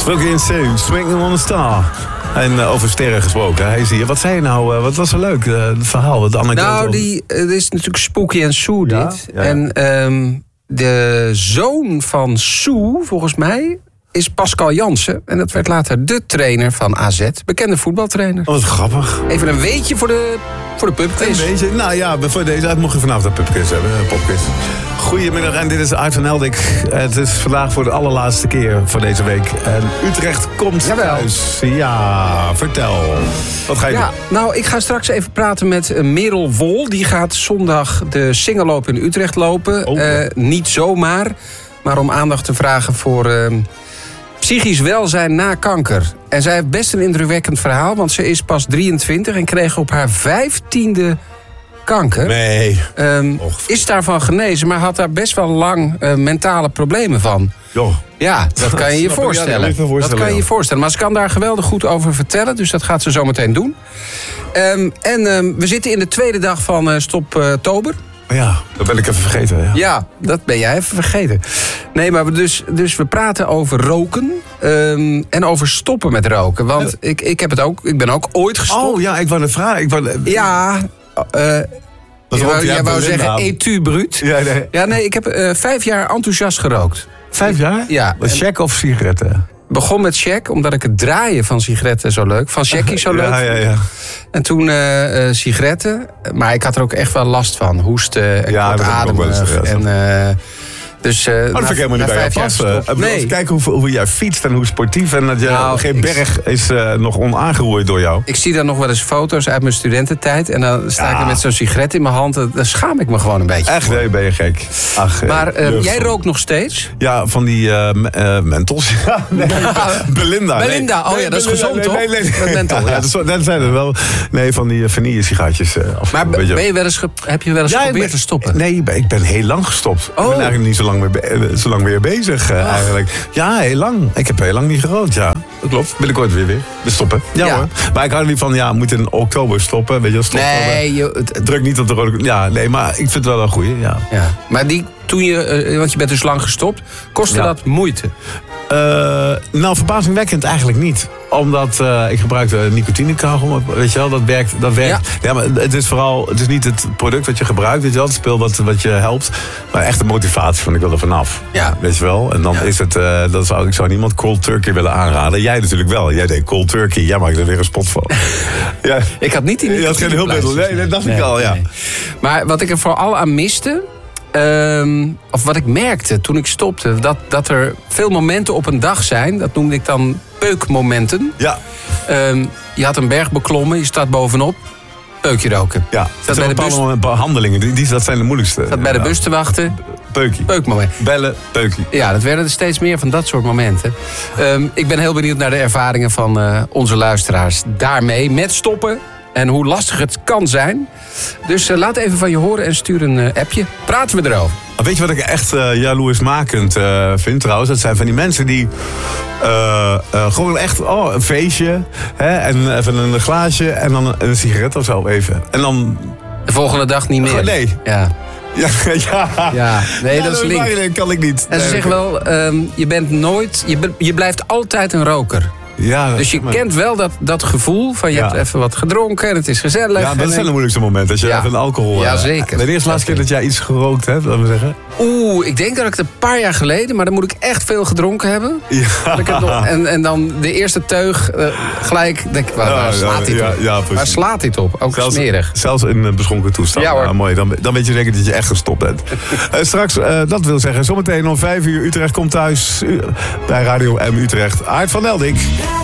Smokey and Sue, Swinging on a Star. En over sterren gesproken, hij is hier. Wat zei je nou? Wat was zo leuk? Het verhaal, de anekdote. Nou, het is natuurlijk Spooky and Sue dit. Ja. En de zoon van Sue, volgens mij, is Pascal Jansen. En dat werd later de trainer van AZ. Bekende voetbaltrainer. Wat grappig. Even een weetje voor de pubquiz. Een beetje. Nou ja, voor deze uit mocht je vanavond een pubquiz hebben. Een popquiz. Goedemiddag en dit is Aart van Heldik. Het is vandaag voor de allerlaatste keer voor deze week. En Utrecht komt thuis. Ja, vertel. Wat ga je doen? Nou, ik ga straks even praten met Merel Wol. Die gaat zondag de singelloop in Utrecht lopen. Niet zomaar, maar om aandacht te vragen voor psychisch welzijn na kanker. En zij heeft best een indrukwekkend verhaal, want ze is pas 23 en kreeg op haar 15e kanker. Nee. Is daarvan genezen, maar had daar best wel lang mentale problemen van. Jo. Ja, dat kan je je voorstellen. Dat kan je je voorstellen. Maar ze kan daar geweldig goed over vertellen, dus dat gaat ze zo meteen doen. We zitten in de tweede dag van Stoptober. Ja, dat ben ik even vergeten. Ja, dat ben jij even vergeten. Nee, maar dus we praten over roken en over stoppen met roken. Want ik heb het ook, ik ben ook ooit gestopt. Oh ja, ik wou de vraag. Jij wou zeggen etu brut. Ja, nee, ik heb 5 jaar enthousiast gerookt. 5 jaar? Ja. Check of sigaretten? Begon met check, omdat ik het draaien van sigaretten zo leuk, van checkie zo leuk. Ja. En toen sigaretten, maar ik had er ook echt wel last van. Hoesten en kortademig. Dus, dat vind ik helemaal niet bij jou passen. Nee. Kijken hoe jij fietst en hoe sportief. En dat geen berg is nog onaangeroeid door jou. Ik zie dan nog wel eens foto's uit mijn studententijd. En dan sta ik er met zo'n sigaret in mijn hand. Daar schaam ik me gewoon een beetje. Echt, nee, ben je gek. Ach, maar jij rookt nog steeds? Ja, van die mentos. Belinda. Dat is gezond, toch? Met menthol, dat zijn er wel. Nee, van die vanille sigaretjes. Maar heb je wel eens geprobeerd te stoppen? Nee, ik ben heel lang gestopt. Ik ben eigenlijk niet zo lang weer bezig eigenlijk. Ja, heel lang. Ik heb heel lang niet gerookt, ja. Dat klopt. Binnenkort weer stoppen. Ja hoor. Maar ik hou er niet van, moet in oktober stoppen. Weet je, druk niet op de rode... Ja, nee, maar ik vind het wel een goeie, ja. Maar want je bent dus lang gestopt, kostte dat moeite? Nou, verbazingwekkend eigenlijk niet. Omdat ik gebruikte nicotinekauwgom, weet je wel, dat werkt. Ja, maar het is niet het product wat je gebruikt, weet je wel, het speel wat je helpt. Maar echt de motivatie van ik wil er vanaf. Ja. Weet je wel? En dan is het, ik zou niemand cold turkey willen aanraden. Jij natuurlijk wel. Jij deed cold turkey. Jij maakt er weer een spot van. Ja. Ik had niet die Je had geen hulpmiddel. Nee, dat dacht ik al, ja. Nee. Maar wat ik er vooral aan miste, of wat ik merkte toen ik stopte, dat er veel momenten op een dag zijn. Dat noemde ik dan peukmomenten. Ja. Je had een berg beklommen, je staat bovenop, peukje roken. Ja, dat zijn bepaalde behandelingen, dat zijn de moeilijkste. Staat bij de bus te wachten. Peukmoment. Bellen, peukje. Ja, dat werden er steeds meer van dat soort momenten. Ik ben heel benieuwd naar de ervaringen van onze luisteraars daarmee, met stoppen. En hoe lastig het kan zijn. Dus laat even van je horen en stuur een appje. Praten we erover. Weet je wat ik echt jaloersmakend vind trouwens? Dat zijn van die mensen die gewoon echt een feestje. En even een glaasje en dan een sigaret of zo even. En dan... De volgende dag niet meer. Nee. Ja. Nee, dat is link. Dat kan ik niet. En ze zeggen wel, je bent nooit... Je blijft altijd een roker. Ja, dus je kent wel dat gevoel van je hebt even wat gedronken en het is gezellig. Ja, dat zijn de moeilijkste momenten. Als je even alcohol... Ja, zeker. Wanneer is de laatste keer dat jij iets gerookt hebt, laten we zeggen? Ik denk dat ik het een paar jaar geleden, maar dan moet ik echt veel gedronken hebben. Ja. En dan de eerste teug gelijk denk ik, waar slaat hij het op? Ja, waar slaat hij het op? Ook smerig. Zelfs in beschonken toestand. Ja, hoor. Mooi. Dan weet je zeker dat je echt gestopt bent. Straks, dat wil zeggen, zometeen om 5 uur Utrecht komt thuis bij Radio M Utrecht. Aart van Heldik.